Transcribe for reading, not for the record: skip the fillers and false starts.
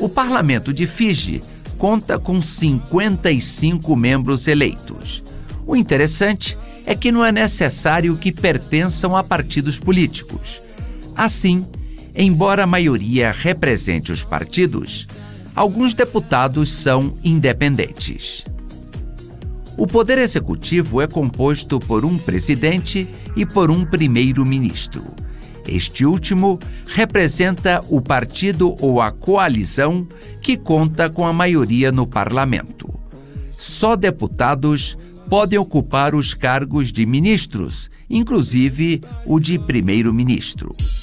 O parlamento de Fiji conta com 55 membros eleitos. O interessante é que não é necessário que pertençam a partidos políticos. Assim, embora a maioria represente os partidos, alguns deputados são independentes. O Poder Executivo é composto por um presidente e por um primeiro-ministro. Este último representa o partido ou a coalizão que conta com a maioria no parlamento. Só deputados podem ocupar os cargos de ministros, inclusive o de primeiro-ministro.